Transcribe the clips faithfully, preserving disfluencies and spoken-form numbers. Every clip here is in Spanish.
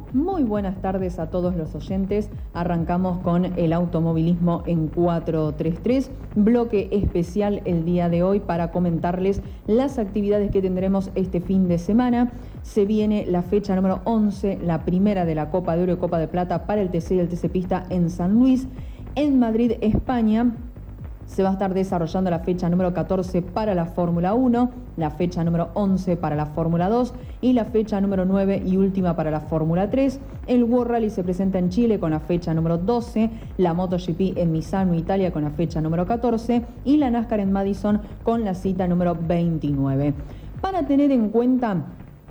Muy buenas tardes a todos los oyentes. Arrancamos con el automovilismo en cuatro tres tres, bloque especial el día de hoy para comentarles las actividades que tendremos este fin de semana. Se viene la fecha número once, la primera de la Copa de Oro y Copa de Plata para el T C y el T C Pista en San Luis. En Madrid, España, se va a estar desarrollando la fecha número catorce para la Fórmula uno, la fecha número once para la Fórmula dos y la fecha número nueve y última para la Fórmula tres. El World Rally se presenta en Chile con la fecha número doce, la MotoGP en Misano, Italia con la fecha número catorce y la NASCAR en Madison con la cita número veintinueve. Para tener en cuenta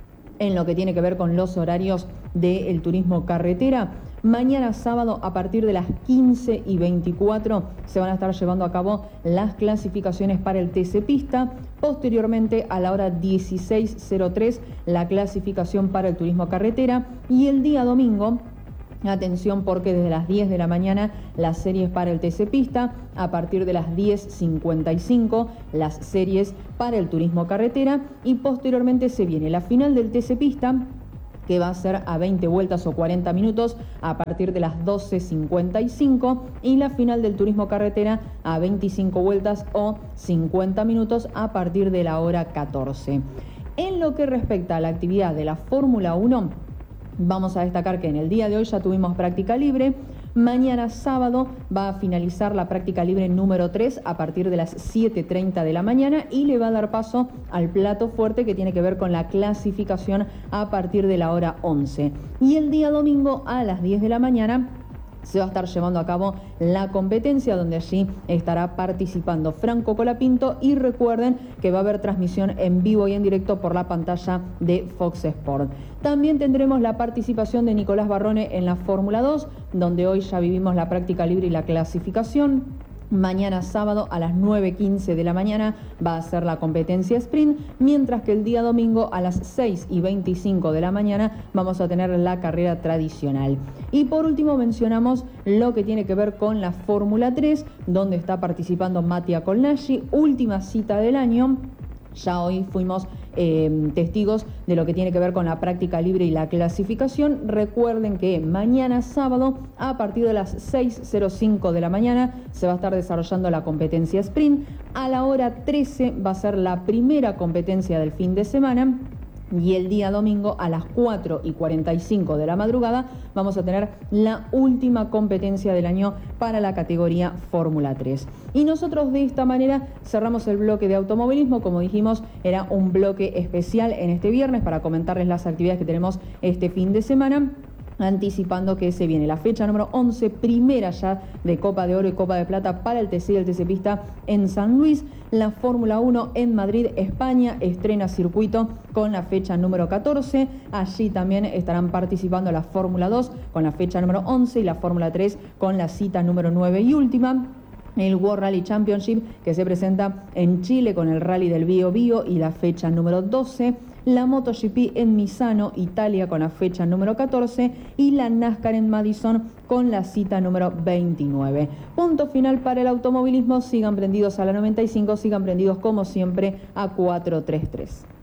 en lo que tiene que ver con los horarios del turismo carretera, mañana sábado a partir de las quince y veinticuatro se van a estar llevando a cabo las clasificaciones para el T C Pista. Posteriormente a la hora dieciséis cero tres la clasificación para el turismo carretera y el día domingo, atención porque desde las diez de la mañana las series para el T C Pista, a partir de las diez cincuenta y cinco las series para el turismo carretera y posteriormente se viene la final del T C Pista, que va a ser a veinte vueltas o cuarenta minutos a partir de las doce cincuenta y cinco y la final del turismo carretera a veinticinco vueltas o cincuenta minutos a partir de la hora catorce. En lo que respecta a la actividad de la Fórmula uno, vamos a destacar que en el día de hoy ya tuvimos práctica libre. Mañana sábado va a finalizar la práctica libre número tres a partir de las siete treinta de la mañana y le va a dar paso al plato fuerte que tiene que ver con la clasificación a partir de la hora once. Y el día domingo a las diez de la mañana se va a estar llevando a cabo la competencia, donde allí estará participando Franco Colapinto y recuerden que va a haber transmisión en vivo y en directo por la pantalla de Fox Sport. También tendremos la participación de Nicolás Barrone en la Fórmula dos, donde hoy ya vivimos la práctica libre y la clasificación. Mañana sábado a las nueve quince de la mañana va a ser la competencia sprint, mientras que el día domingo a las seis y veinticinco de la mañana vamos a tener la carrera tradicional. Y por último mencionamos lo que tiene que ver con la Fórmula tres, donde está participando Mattia Colnaghi, última cita del año. Ya hoy fuimos eh, testigos de lo que tiene que ver con la práctica libre y la clasificación. Recuerden que mañana sábado a partir de las seis cero cinco de la mañana se va a estar desarrollando la competencia sprint. A la hora trece va a ser la primera competencia del fin de semana. Y el día domingo a las cuatro y cuarenta y cinco de la madrugada vamos a tener la última competencia del año para la categoría Fórmula tres. Y nosotros de esta manera cerramos el bloque de automovilismo. Como dijimos, era un bloque especial en este viernes para comentarles las actividades que tenemos este fin de semana, anticipando que se viene la fecha número once, primera ya de Copa de Oro y Copa de Plata para el T C y el T C Pista en San Luis. La Fórmula uno en Madrid, España, estrena circuito con la fecha número catorce. Allí también estarán participando la Fórmula dos con la fecha número once y la Fórmula tres con la cita número nueve y última. El World Rally Championship, que se presenta en Chile con el Rally del Bío Bío y la fecha número doce. La MotoGP en Misano, Italia, con la fecha número catorce y la NASCAR en Madison con la cita número veintinueve. Punto final para el automovilismo. Sigan prendidos a la noventa y cinco, sigan prendidos como siempre a cuatro tres tres.